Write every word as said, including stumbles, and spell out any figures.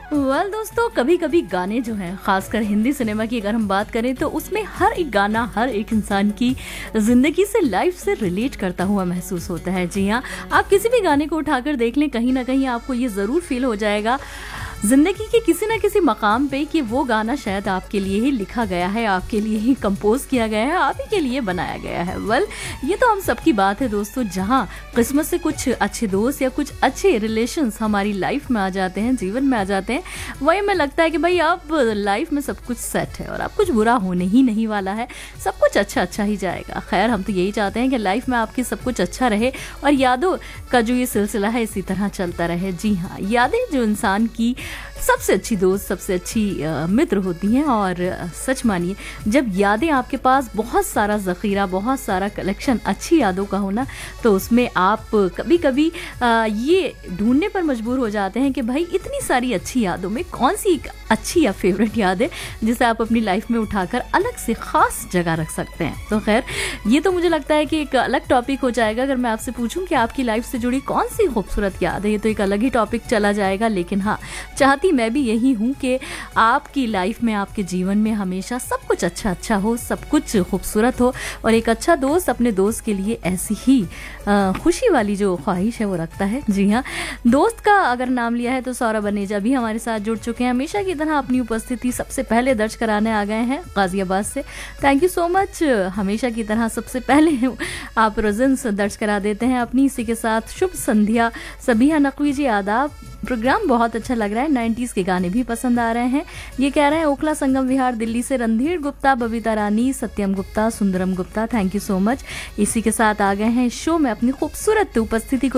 Well दोस्तों, कभी कभी गाने जो हैं, खासकर हिंदी सिनेमा की अगर हम बात करें तो उसमें हर एक गाना हर एक इंसान की जिंदगी से, लाइफ से रिलेट करता हुआ महसूस होता है। जी हाँ, आप किसी भी गाने को उठाकर देख लें, कहीं ना कहीं आपको ये ज़रूर फील हो जाएगा जिंदगी के किसी न किसी मकाम पे कि वो गाना शायद आपके लिए ही लिखा गया है, आपके लिए ही कंपोज किया गया है, आप ही के लिए बनाया गया है। वेल ये तो हम सबकी बात है दोस्तों, जहाँ किस्मत से कुछ अच्छे दोस्त या कुछ अच्छे रिलेशंस हमारी लाइफ में आ जाते हैं, जीवन में आ जाते हैं, वही में लगता है कि भाई अब लाइफ में सब कुछ सेट है और अब कुछ बुरा होने ही नहीं वाला है, सब कुछ अच्छा अच्छा ही जाएगा। खैर, हम तो यही चाहते हैं कि लाइफ में आपकी सब कुछ अच्छा रहे और यादों का जो ये सिलसिला है इसी तरह चलता रहे। जी हाँ, यादें जो इंसान की सबसे अच्छी दोस्त, सबसे अच्छी मित्र होती हैं। और सच मानिए, जब यादें आपके पास बहुत सारा ज़ख़ीरा, बहुत सारा कलेक्शन अच्छी यादों का होना, तो उसमें आप कभी कभी ये ढूंढने पर मजबूर हो जाते हैं कि भाई इतनी सारी अच्छी यादों में कौन सी एक अच्छी या फेवरेट याद है जिसे आप अपनी लाइफ में उठाकर अलग से ख़ास जगह रख सकते हैं। तो खैर, ये तो मुझे लगता है कि एक अलग टॉपिक हो जाएगा। अगर मैं आपसे पूछूं कि आपकी लाइफ से जुड़ी कौन सी खूबसूरत याद है, ये तो एक अलग ही टॉपिक चला जाएगा। लेकिन हाँ, चाहती मैं भी यही हूँ कि आपकी लाइफ में, आपके जीवन में हमेशा सब कुछ अच्छा अच्छा हो, सब कुछ खूबसूरत हो और एक अच्छा दोस्त अपने दोस्त के लिए ऐसी ही आ, खुशी वाली जो ख्वाहिश है वो रखता है। जी हाँ, दोस्त का अगर नाम लिया है तो सौरभ अनेजा भी हमारे साथ जुड़ चुके हैं। हमेशा की तरह अपनी उपस्थिति सबसे पहले दर्ज कराने आ गए हैं गाजियाबाद से। Thank you so much. हमेशा की तरह सबसे पहले आप प्रेजेंस दर्ज करा देते हैं अपनी। इसी के साथ शुभ संध्या सबिहा नकवी जी, आदाब। प्रोग्राम बहुत अच्छा लग रहा है, नाइन्टीज़ के गाने भी पसंद आ रहे हैं, ये कह रहे हैं ओखला संगम विहार दिल्ली से रणधीर गुप्ता, बबीता रानी, सत्यम Gupta, Sundaram Gupta. Thank you so much. इसी के साथ आ गए हैं शो में अपनी खूबसूरत उपस्थिति को